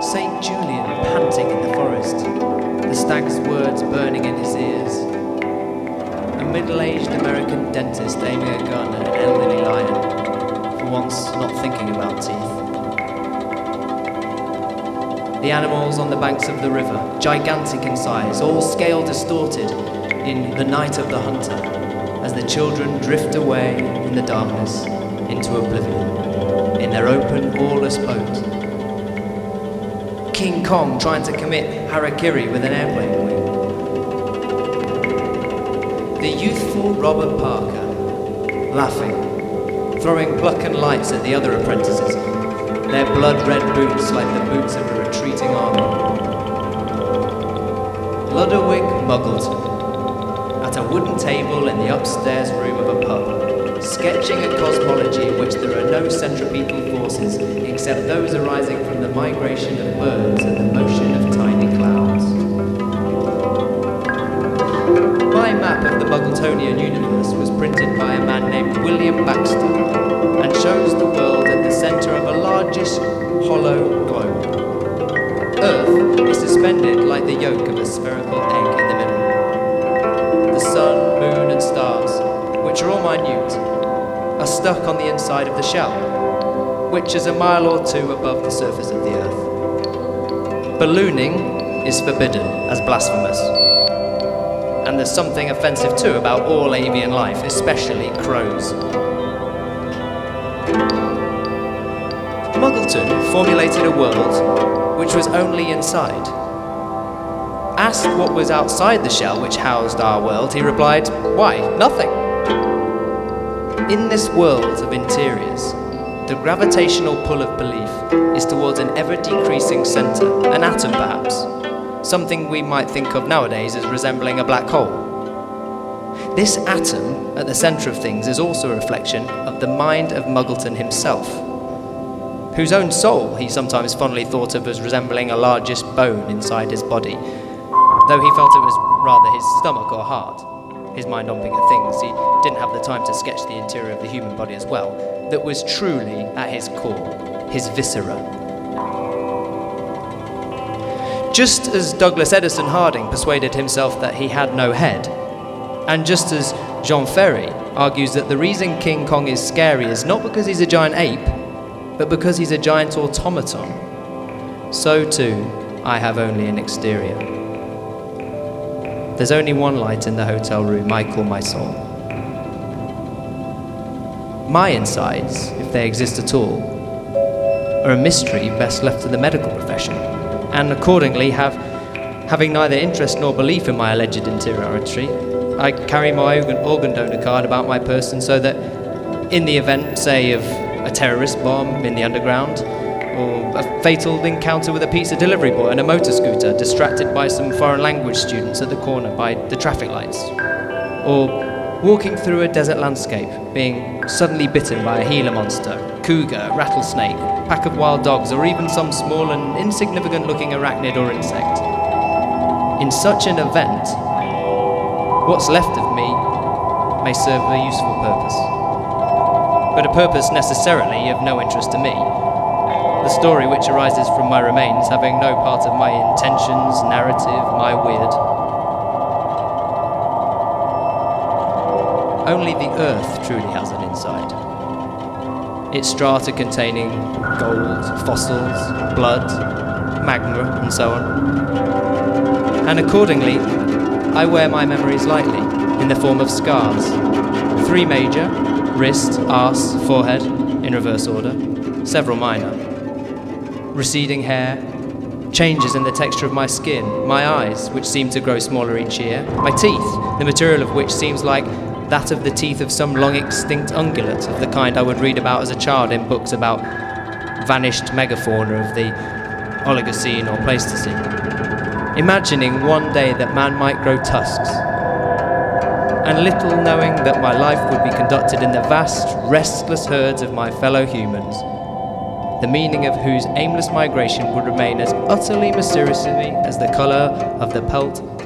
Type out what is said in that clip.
St. Julian panting in the forest, the stag's words burning in his ears. A middle-aged American dentist aiming a gun at an elderly lion, for once not thinking about teeth. The animals on the banks of the river, gigantic in size, all scale distorted in The Night of the Hunter, as the children drift away in the darkness into oblivion, in their open, oarless boat. King Kong trying to commit harakiri with an airplane wing. The youthful Robert Parker, laughing, throwing pluck and lights at the other apprentices, their blood-red boots like the boots of a retreating army. Ludwig Muggleton, at a wooden table in the upstairs room of a pub, sketching a cosmology in which there are no centripetal forces except those arising from the migration of birds and the motion of tiny clouds. My map of the Muggletonian universe was printed by a man named William Baxter and shows the world at the centre of a largish, hollow globe. Earth is suspended like the yolk of a spherical egg in the middle. The sun, moon and stars, which are all minute, are stuck on the inside of the shell, which is a mile or two above the surface of the earth. Ballooning is forbidden as blasphemous. And there's something offensive too about all avian life, especially crows. Muggleton formulated a world which was only inside. Asked what was outside the shell which housed our world, he replied, "Why, nothing." In this world of interiors, the gravitational pull of belief is towards an ever-decreasing centre, an atom perhaps, something we might think of nowadays as resembling a black hole. This atom at the centre of things is also a reflection of the mind of Muggleton himself, whose own soul he sometimes fondly thought of as resembling a largish bone inside his body, though he felt it was rather his stomach or heart, his mind on bigger things. He didn't have the time to sketch the interior of the human body as well, that was truly at his core, his viscera. Just as Douglas Edison Harding persuaded himself that he had no head, and just as Jean Ferry argues that the reason King Kong is scary is not because he's a giant ape, but because he's a giant automaton, so too I have only an exterior. There's only one light in the hotel room I call my soul. My insides, if they exist at all, are a mystery best left to the medical profession, and accordingly having neither interest nor belief in my alleged interiority, I carry my organ donor card about my person so that in the event, say, of a terrorist bomb in the underground, or a fatal encounter with a pizza delivery boy on a motor scooter distracted by some foreign language students at the corner by the traffic lights, or walking through a desert landscape, being suddenly bitten by a Gila monster, cougar, rattlesnake, pack of wild dogs, or even some small and insignificant-looking arachnid or insect. In such an event, what's left of me may serve a useful purpose, but a purpose necessarily of no interest to me, the story which arises from my remains having no part of my intentions, narrative, my weird. Only the earth truly has an inside. Its strata containing gold, fossils, blood, magma, and so on. And accordingly, I wear my memories lightly, in the form of scars. 3 major, wrist, arse, forehead, in reverse order, several minor. Receding hair, changes in the texture of my skin, my eyes, which seem to grow smaller each year, my teeth, the material of which seems like that of the teeth of some long-extinct ungulate of the kind I would read about as a child in books about vanished megafauna of the Oligocene or Pleistocene. Imagining one day that man might grow tusks, and little knowing that my life would be conducted in the vast, restless herds of my fellow humans, the meaning of whose aimless migration would remain as utterly mysteriously as the colour of the pelt